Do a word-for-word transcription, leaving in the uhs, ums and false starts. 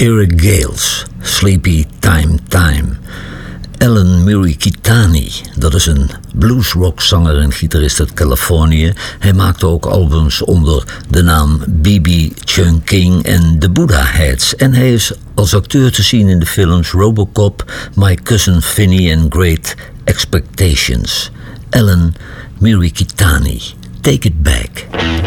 Eric Gales, Sleepy Time Time. Alan Mirikitani, dat is een bluesrockzanger en gitarist uit Californië. Hij maakte ook albums onder de naam B B Chungking en The Buddha Heads. En hij is als acteur te zien in de films Robocop, My Cousin Vinny en Great Expectations. Alan Mirikitani, Take It Back.